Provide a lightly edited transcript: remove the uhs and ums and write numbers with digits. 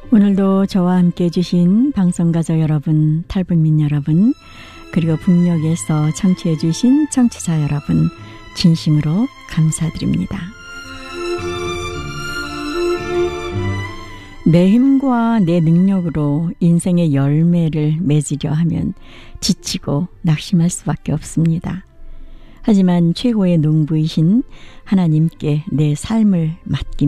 오늘도 저와 함께 해주신 방송가족 여러분, 탈북민 여러분, 그리고 북녘에서 청취해 주신 청취자 여러분, 진심으로 감사드립니다. 내 힘과 내 능력으로 인생의 열매를 맺으려 하면 지치고 낙심할 수밖에 없습니다. 하지만 최고의 농부이신 하나님께 내 삶을 맡깁니다.